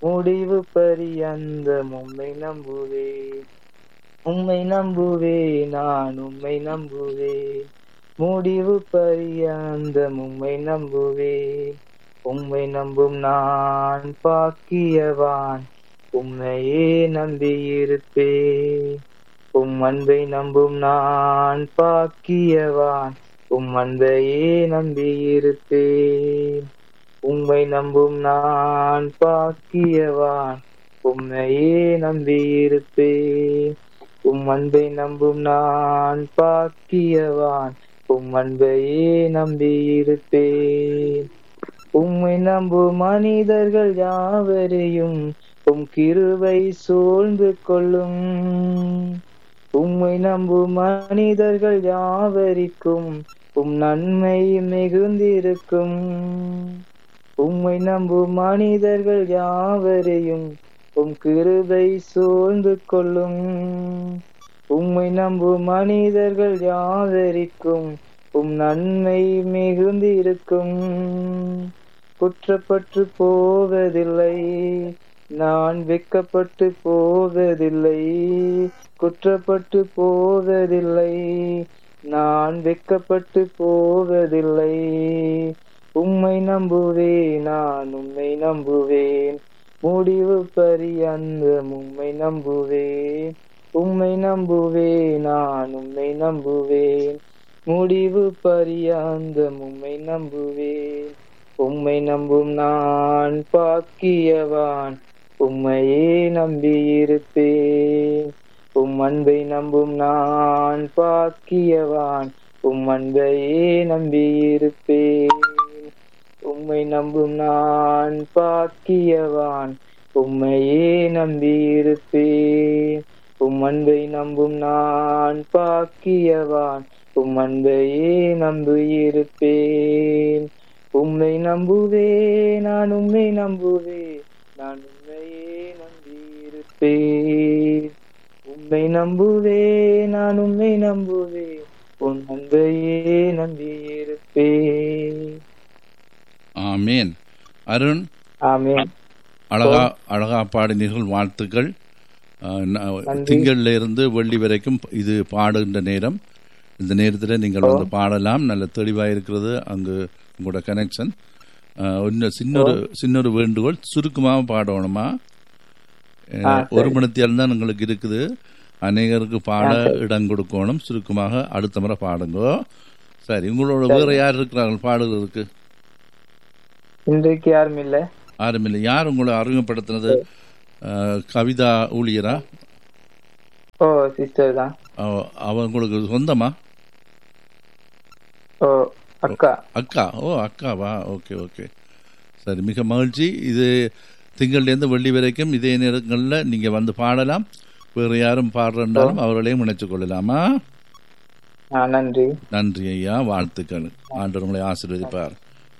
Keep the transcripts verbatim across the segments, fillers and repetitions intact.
முடிவு பரியந்தம் உம்மை நம்புவேன். உம்மை நம்புவேன், நான் உம்மை நம்புவேன். முடிவு பரியந்தம் உம்மை நம்புவேன். உம்மை நம்பும் நான் பாக்கியவான், உம்மையே நம்பியிருப்பேன். உம் அன்பை நம்பும் நான் பாக்கியவான், உம் அன்பையே நம்பியிருப்பேன். உம்மை நம்பும் நான் பாக்கியவான், உம்மையே நம்பியிருப்பேன். உம் அன்பை நம்பும் நான் பாக்கியவான், உம் அன்பையே நம்பியிருப்பேன். உம்மை நம்பும் மனிதர்கள் யாவரையும் உம் கிருபை சூழ்ந்து கொள்ளும். உம்மை நம்பும் மனிதர்கள் யாவரிக்கும் உம் நன்மை மிகுந்திருக்கும். உம்மை நம்பும் மனிதர்கள் யாவரையும் உம் கிருபை சூழ்ந்து கொள்ளும். உம்மை நம்பும் மனிதர்கள் யாவரிக்கும் உம் நன்மை மிகுந்திருக்கும். குற்றப்பட்டு போவதில்லை, நான் வெட்கப்பட்டு போவதில்லை. குற்றப்பட்டு போவதில்லை, நான் வெட்கப்பட்டு போவதில்லை. உம்மை நம்புவேன், நான் உம்மை நம்புவேன். முடிவு பரியந்தம் உம்மை நம்புவேன். உம்மை நம்புவேன், நான் உம்மை நம்புவேன். முடிவு பரியந்தம் உம்மை நம்புவேன். உம்மை நம்பும் நான் பாக்கியவான், உம்மையே நம்பியிருப்பேன். உம் அன்பை நம்பும் நான் பாக்கியவான், உம் அன்பையே நம்பியிருப்பேன். உம்மை நம்பும் நான் பாக்கியவான், உம்மையே நம்பியிருப்பேன். உம் அன்பை நம்பும் நான் பாக்கியவான், உம் அன்பையே நம்பியிருப்பேன். உம்மை நம்புவேன், நான் உம்மை நம்புவேன். நான் உம்மையே நம்பியிருப்பேன். உம்மை நம்புவேன், நான் உம்மை நம்புவேன். உன் அன்பையே நம்பியிருப்பேன். ஆமேன். அருண், ஆமேன். அழகா அழகா பாடினீர்கள், வாழ்த்துக்கள். திங்கள்ல இருந்து வெள்ளி வரைக்கும் இது பாடுகின்ற நேரம். இந்த நேரத்தில் நீங்கள் வந்து பாடலாம். நல்ல தெளிவாக இருக்கிறது அங்கு உங்களோட கனெக்ஷன். இன்னும் சின்னொரு சின்னொரு வேண்டுகோள், சுருக்கமாக பாடணுமா? ஒரு மணித்தியால் தான் உங்களுக்கு இருக்குது. அநேகருக்கு பாட இடம் கொடுக்கணும். சுருக்கமாக அடுத்த முறை பாடுங்க. சரி, உங்களோட வேற யார் இருக்கிறார்கள் பாடுகிறதுக்கு? இன்றைக்கு யாரும் இல்ல. யாரும் இல்லை. யார் உங்களை அறிமுகப்படுத்தினது? கவிதா ஊழியரா? ஓ, சிஸ்டர் தான். அவ உங்களுக்கு சொந்தமா? ஓ, அக்கா. அக்கா. ஓ, அக்காவா? ஓகே ஓகே, சரி, மிக மகிழ்ச்சி. இது திங்கள்லேருந்து வெள்ளி வரைக்கும் இதே நேரங்களில் நீங்கள் வந்து பாடலாம். வேறு யாரும் பாடுறாலும் அவர்களையும் இணைத்துக் கொள்ளலாமா? நன்றி. நன்றி ஐயா, வாழ்த்துக்கள். ஆண்டவர் உங்களை ஆசீர்வதிப்பார்.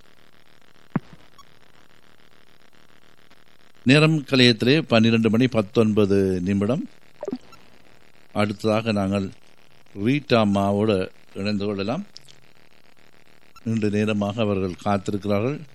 நேரம் கலையத்திலே பன்னிரண்டு மணி பத்தொன்பது நிமிடம். அடுத்ததாக நாங்கள் ரீட்டா அம்மாவோடு இணைந்து கொள்ளலாம். நீண்ட நேரமாக அவர்கள் காத்திருக்கிறார்கள்.